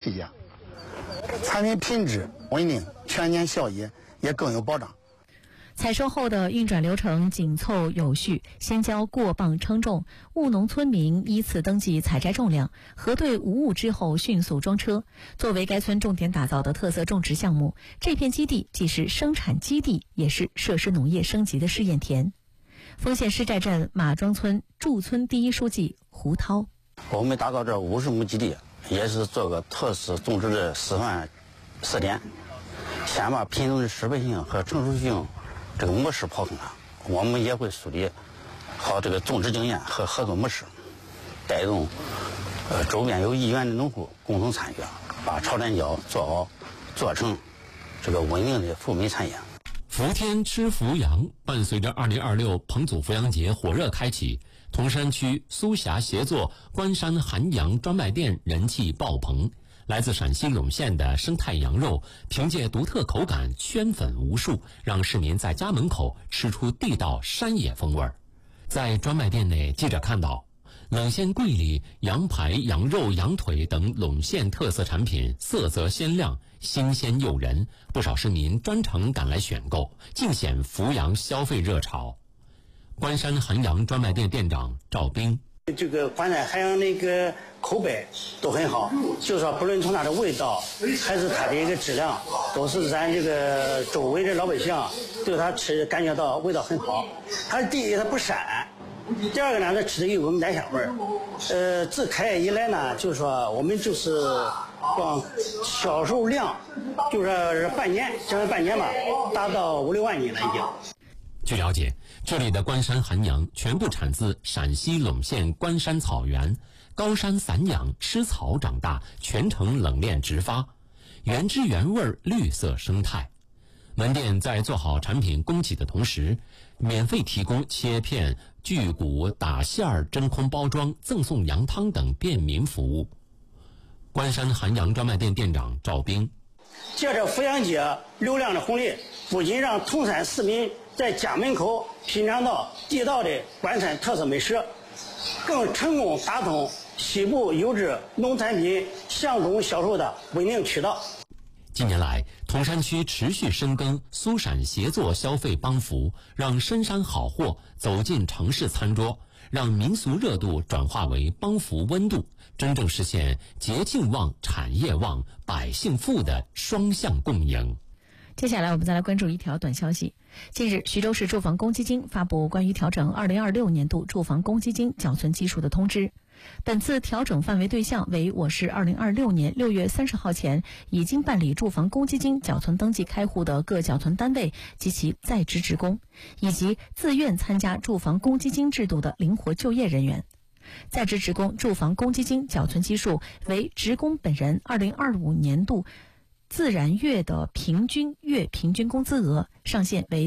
期间，产品品质稳定，全年效益也更有保障。 采收后的运转流程紧凑有序，先交过磅称重，务农村民依次登记采摘重量，核对无误之后迅速装车。作为该村重点打造的特色种植项目，这片基地既是生产基地，也是设施农业升级的试验田。丰县施寨镇马庄村驻村第一书记胡涛： 我们打造这50亩基地，也是做个特色种植的示范试点，先把品种的适配性和成熟性这个模式刨坑了，我们也会树立好这个种植经验和合作模式，带动周边有意愿的农户共同参与，把潮汕椒做好，做成这个稳定的赴美产业。 伏天吃伏羊，伴随着2026彭祖伏羊节火热开启，铜山区苏峡协作关山寒羊专卖店人气爆棚。来自陕西陇县的生态羊肉，凭借独特口感圈粉无数，让市民在家门口吃出地道山野风味。在专卖店内，记者看到冷鲜柜里羊排、羊肉、羊腿等陇县特色产品色泽鲜亮，新鲜诱人，不少市民专程赶来选购，尽显伏羊消费热潮。关山寒羊专卖店店长赵斌： 这个关山寒羊那个口碑都很好，就是说不论从它的味道还是它的一个质量，都是咱这个周围的老百姓对它吃感觉到味道很好。它第一它不膻，第二个呢它吃的有个奶香味儿。自开业以来呢，就是说我们就是光销售量就是半年将近半年吧，达到5、6万斤了已经。 据了解，这里的关山寒羊全部产自陕西陇县关山草原，高山散养，吃草长大，全程冷链直发，原汁原味绿色生态。门店在做好产品供给的同时，免费提供切片、锯骨、打馅儿、真空包装、赠送羊汤等便民服务。关山寒羊专卖店店长赵斌： 借着伏羊节流量的红利，不仅让铜山市民在家门口品尝到地道的关山特色美食，更成功打通西部优质农产品向东销售的稳定渠道。 近年来，铜山区持续深耕苏陕协作消费帮扶，让深山好货走进城市餐桌，让民俗热度转化为帮扶温度，真正实现节庆旺、产业旺、百姓富的双向共赢。 接下来我们再来关注一条短消息。近日，徐州市住房公积金发布关于调整2026年度住房公积金缴存基数的通知。本次调整范围对象为我市2026年6月30号前已经办理住房公积金缴存登记开户的各缴存单位及其在职职工，以及自愿参加住房公积金制度的灵活就业人员。在职职工住房公积金缴存基数为职工本人2025年度自然月的平均工资额，上限为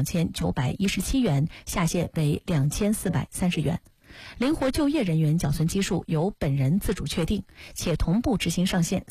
32917元，下限为2430元。灵活就业人员缴存基数由本人自主确定，且同步执行上限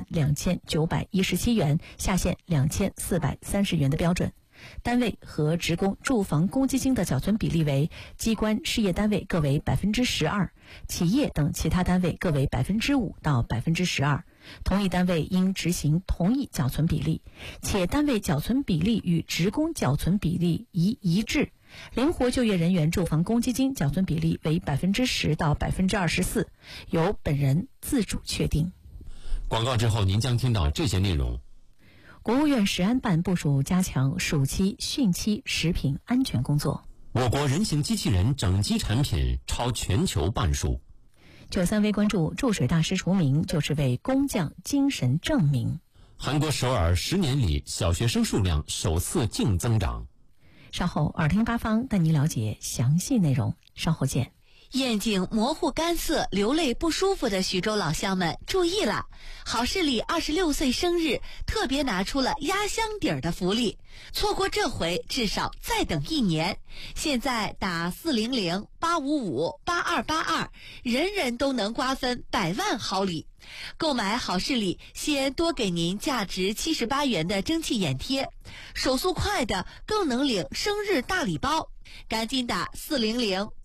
32917元，下限2430元的标准。单位和职工住房公积金的缴存比例为机关事业单位各为12%，企业等其他单位各为5%到12%。同一单位应执行同一缴存比例，且单位缴存比例与职工缴存比例宜一致。灵活就业人员住房公积金缴存比例为10%到24%，由本人自主确定。 广告之后，您将听到这些内容。 国务院食安办部署加强暑期、汛期食品安全工作。 我国人形机器人整机产品超全球半数。 93微关注注水大师除名，就是为工匠精神证明。 韩国首尔10年里小学生数量首次净增长。 稍后耳听八方带您了解详细内容，稍后见。 眼睛模糊干涩、流泪不舒服的徐州老乡们注意了，好视力26岁生日特别拿出了压箱底儿的福利，错过这回至少再等1年。现在打400-855-8282，人人都能瓜分100万好礼。购买好视力，先多给您价值78元的蒸汽眼贴，手速快的更能领生日大礼包。赶紧打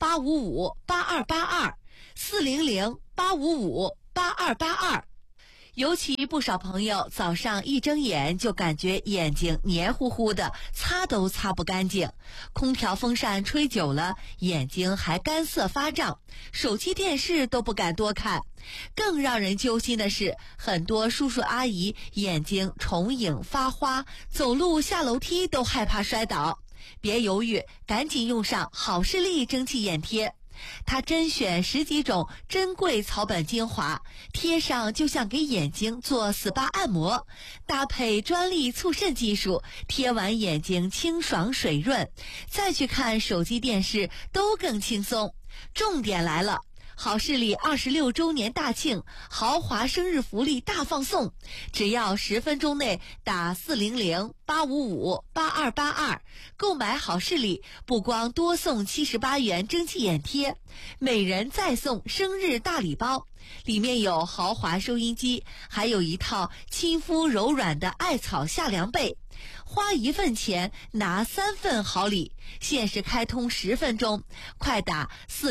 400-855-8282，400-855-8282。 尤其不少朋友早上一睁眼就感觉眼睛黏糊糊的，擦都擦不干净。空调风扇吹久了，眼睛还干涩发胀，手机电视都不敢多看。更让人揪心的是，很多叔叔阿姨眼睛重影发花，走路下楼梯都害怕摔倒。别犹豫，赶紧用上好视力蒸汽眼贴。它甄选10几种珍贵草本精华，贴上就像给眼睛做 SPA 按摩，搭配专利促渗技术，贴完眼睛清爽水润，再去看手机电视都更轻松。重点来了，好视力26周年大庆豪华生日福利大放送，只要10分钟内打400-855-8282购买好视力，不光多送78元蒸汽眼贴，每人再送生日大礼包，里面有豪华收音机，还有一套亲肤柔软的艾草夏凉被。花1份钱拿3份好礼，限时开通10分钟，快打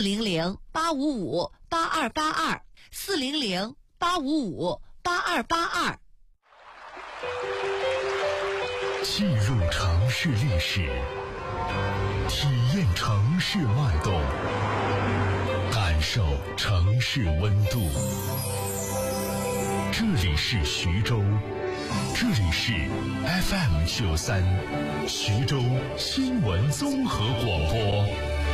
400-855-8282 400-855-8282。 进入城市历史，体验城市脉动，感受城市温度。这里是徐州，这里是 FM93 徐州新闻综合广播。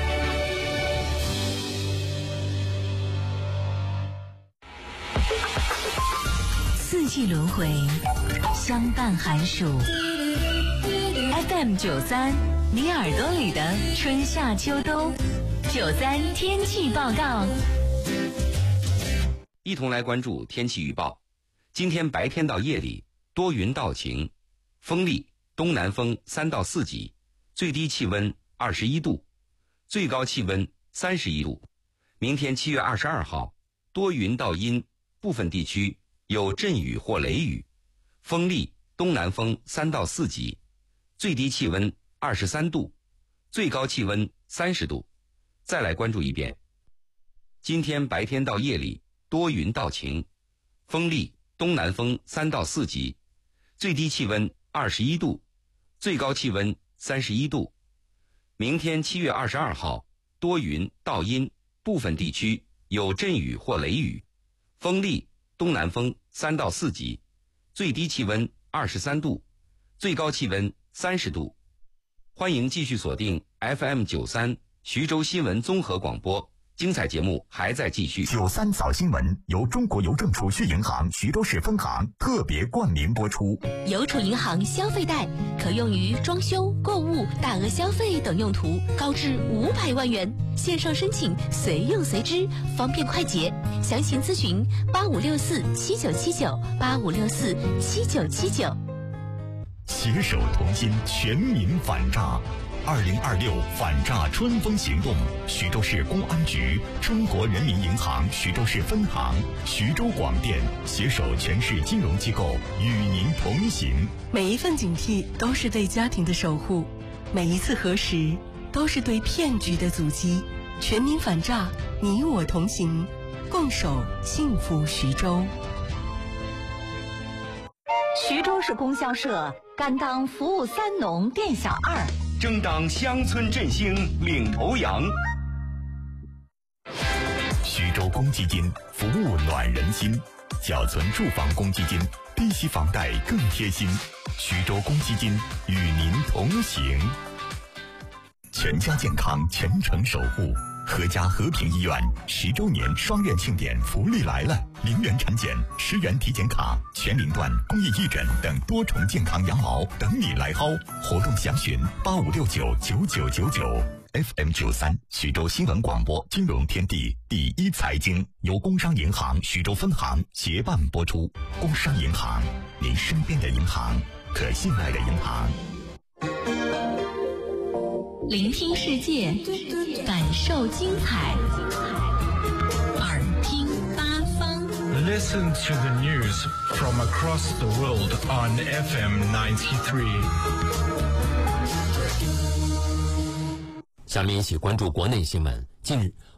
四季轮回，相伴寒暑。FM93，你耳朵里的春夏秋冬。93天气报告。 一同来关注天气预报。今天白天到夜里多云到晴，风力东南风3到4级，最低气温21度，最高气温31度。明天7月22号，多云到阴，部分地区有阵雨或雷雨，风力东南风3到4级，最低气温23度，最高气温30度。再来关注一遍。今天白天到夜里多云到晴，风力东南风3到4级，最低气温21度，最高气温31度。明天7月22号，多云到阴，部分地区有阵雨或雷雨，风力东南风3到4级，最低气温23度，最高气温30度。欢迎继续锁定 FM93 徐州新闻综合广播，精彩节目还在继续。 93早新闻由中国邮政储蓄银行徐州市分行特别冠名播出。 邮储银行消费贷可用于装修、购物、大额消费等用途，高至500万元。线上申请，随用随支，方便快捷。详情咨询85647979，85647979。 携手同心，全民反诈。2026反诈春风行动，徐州市公安局、中国人民银行徐州市分行、徐州广电携手全市金融机构与您同行。 每一份警惕都是对家庭的守护，每一次核实都是对骗局的阻击。全民反诈，你我同行，共守幸福徐州。 徐州市供销社甘当服务3农店小2， 争当乡村振兴领头羊。 徐州公积金服务暖人心，缴存住房公积金，低息房贷更贴心。徐州公积金与您同行。全家健康，全程守护。合家和平医院10周年双元庆典福利来了，0元产检、10元体检卡、全龄段公益义诊等多重健康羊毛等你来薅。活动详询85699999。FM93 徐州新闻广播金融天地第一财经由工商银行徐州分行协办播出。工商银行，您身边的银行，可信赖的银行。 聆听世界，感受精彩，耳听八方。 Listen to the news from across the world on FM 93. 下面一起关注国内新闻。近日，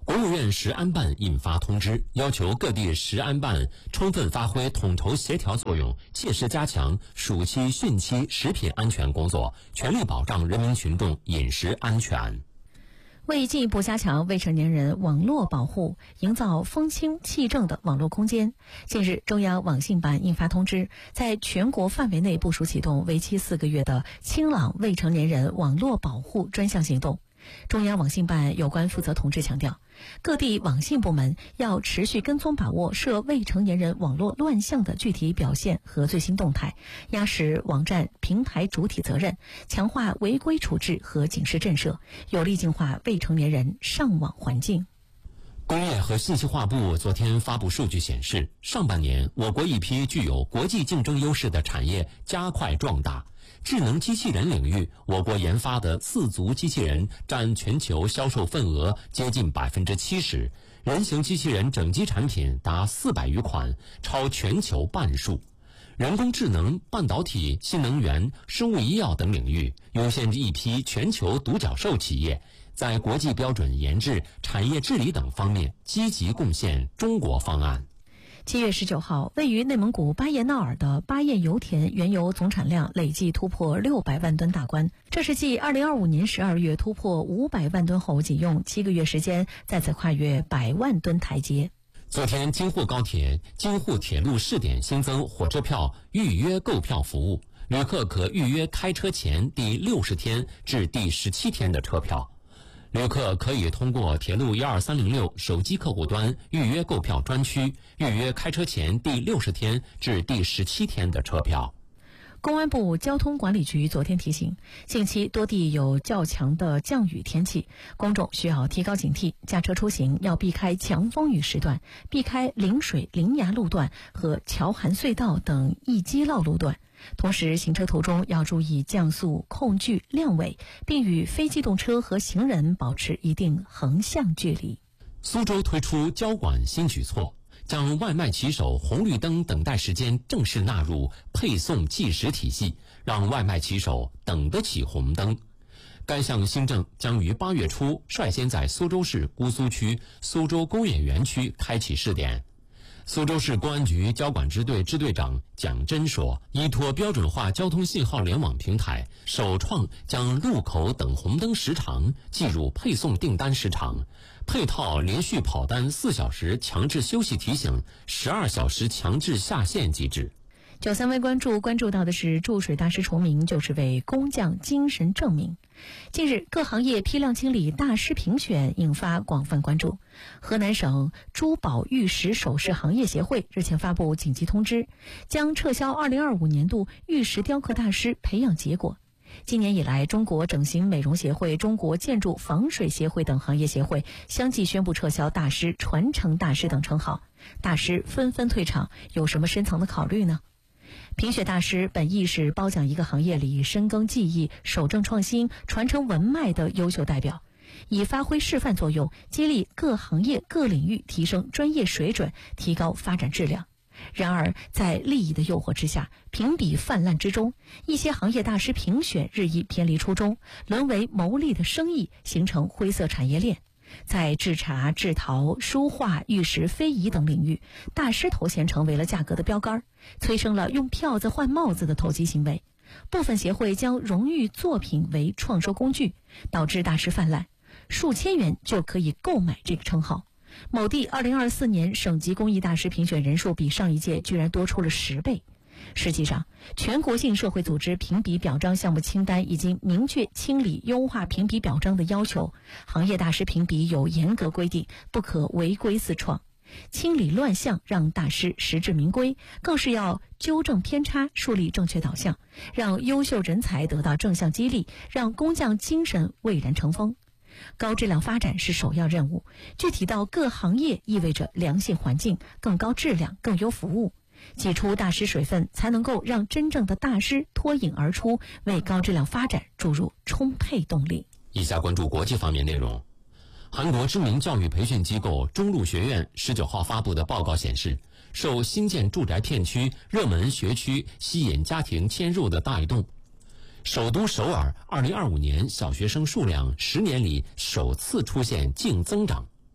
国务院食安办印发通知，要求各地食安办充分发挥统筹协调作用，切实加强暑期、汛期食品安全工作，全力保障人民群众饮食安全。 为进一步加强未成年人网络保护，营造风清气正的网络空间，近日中央网信办印发通知，在全国范围内部署启动为期4个月的清朗未成年人网络保护专项行动。中央网信办有关负责同志强调，各地网信部门要持续跟踪把握涉未成年人网络乱象的具体表现和最新动态，压实网站平台主体责任，强化违规处置和警示震慑，有力净化未成年人上网环境。 工业和信息化部昨天发布数据显示，上半年我国一批具有国际竞争优势的产业加快壮大。智能机器人领域，我国研发的4足机器人占全球销售份额接近70%，人形机器人整机产品达400余款，超全球半数。人工智能、半导体、新能源、生物医药等领域，涌现一批全球独角兽企业，在国际标准研制、产业治理等方面积极贡献中国方案。 7月19号，位于内蒙古巴彦淖尔的巴彦油田原油总产量累计突破600万吨大关，这是继2025年12月突破500万吨后，仅用7个月时间再次跨越100万吨台阶。 昨天，京沪高铁、京沪铁路试点新增火车票预约购票服务，旅客可预约开车前第60天至第17天的车票。旅客可以通过铁路12306手机客户端预约购票专区，预约开车前第60天至第17天的车票。 公安部交通管理局昨天提醒，近期多地有较强的降雨天气，公众需要提高警惕，驾车出行要避开强风雨时段，避开临水临崖路段和桥涵隧道等易击涝路段。同时，行车途中要注意降速、控距、亮尾，并与非机动车和行人保持一定横向距离。 苏州推出交管新举措，将外卖骑手红绿灯等待时间正式纳入配送计时体系，让外卖骑手等得起红灯。该项新政将于8月初率先在苏州市姑苏区苏州工业园区开启试点。苏州市公安局交管支队支队长蒋真说，依托标准化交通信号联网平台，首创将路口等红灯时长计入配送订单时长，配套连续跑单4小时强制休息提醒、12小时强制下线机制。 93微关注到的是注水大师崇明就是为工匠精神证明。近日，各行业批量清理大师评选引发广泛关注。河南省珠宝玉石首饰行业协会日前发布紧急通知，将撤销2025年度玉石雕刻大师培养结果。今年以来，中国整形美容协会、中国建筑防水协会等行业协会相继宣布撤销大师、传承大师等称号，大师纷纷退场，有什么深层的考虑呢？评选大师本意是褒奖一个行业里深耕技艺、守正创新、传承文脉的优秀代表，以发挥示范作用，激励各行业各领域提升专业水准，提高发展质量。然而，在利益的诱惑之下，评比泛滥之中，一些行业大师评选日益偏离初衷，沦为牟利的生意，形成灰色产业链。在制茶、制陶、书画、玉石、非遗等领域，大师头衔成为了价格的标杆，催生了用票子换帽子的投机行为。部分协会将荣誉作品为创收工具，导致大师泛滥，数千元就可以购买这个称号。某地2024年省级公益大师评选人数比上一届居然多出了10倍。实际上，全国性社会组织评比表彰项目清单已经明确清理优化评比表彰的要求，行业大师评比有严格规定，不可违规自创。清理乱象，让大师实至名归，更是要纠正偏差，树立正确导向，让优秀人才得到正向激励，让工匠精神蔚然成风。高质量发展是首要任务，具体到各行业意味着良性环境、更高质量、更优服务。挤出大师水分，才能够让真正的大师脱颖而出，为高质量发展注入充沛动力。 以下关注国际方面内容。韩国知名教育培训机构中路学院19号发布的报告显示，受新建住宅片区、热门学区吸引家庭迁入的带动，首都首尔2025年小学生数量10年里首次出现净增长。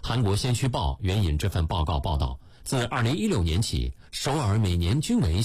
韩国先驱报援引这份报告报道，自2016年起，首尔每年均为